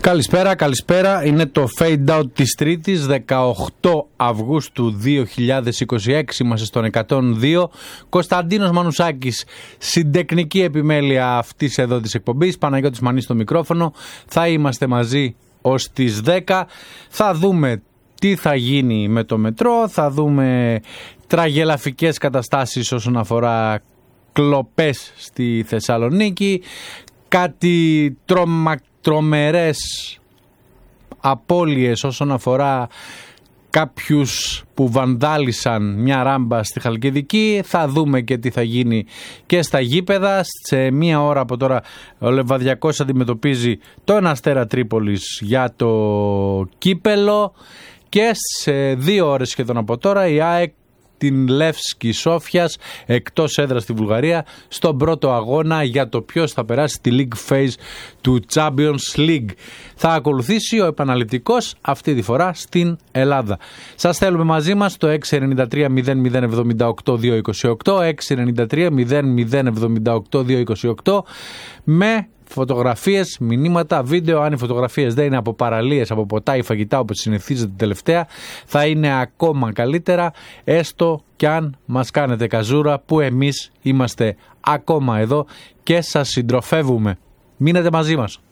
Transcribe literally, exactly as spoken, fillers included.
Καλησπέρα, καλησπέρα. Είναι το Fade Out της Τρίτης, δεκαοκτώ Αυγούστου δύο χιλιάδες είκοσι έξι. Είμαστε στον εκατόν δύο. Κωνσταντίνος Μανουσάκης, συντεχνική επιμέλεια αυτής εδώ της εκπομπής. Παναγιώτης Μανής στο μικρόφωνο. Θα είμαστε μαζί ως τις δέκα. Θα δούμε τι θα γίνει με το μετρό. Θα δούμε τραγελαφικές καταστάσεις όσον αφορά κλοπές στη Θεσσαλονίκη. Κάτι τρομα, τρομερές απώλειες όσον αφορά κάποιους που βανδάλισαν μια ράμπα στη Χαλκιδική. Θα δούμε και τι θα γίνει και στα γήπεδα. Σε μία ώρα από τώρα ο Λεβαδιακός αντιμετωπίζει τον Αστέρα Τρίπολης για το κύπελο και σε δύο ώρες σχεδόν από τώρα η ΑΕΚ την Λεύσκη Σόφιας εκτός έδρας στη Βουλγαρία στον πρώτο αγώνα για το ποιος θα περάσει στη League Phase του Champions League. Θα ακολουθήσει ο επαναληπτικός αυτή τη φορά στην Ελλάδα. Σας θέλουμε μαζί μας το έξι εννιά τρία μηδέν μηδέν εβδομήντα οκτώ διακόσια είκοσι οκτώ, έξι εννιά τρία μηδέν μηδέν εβδομήντα οκτώ διακόσια είκοσι οκτώ με φωτογραφίες, μηνύματα, βίντεο. Αν οι φωτογραφίες δεν είναι από παραλίες, από ποτά ή φαγητά όπως συνηθίζεται τελευταία, θα είναι ακόμα καλύτερα, έστω κι αν μας κάνετε καζούρα που εμείς είμαστε ακόμα εδώ και σας συντροφεύουμε. Μείνετε μαζί μας.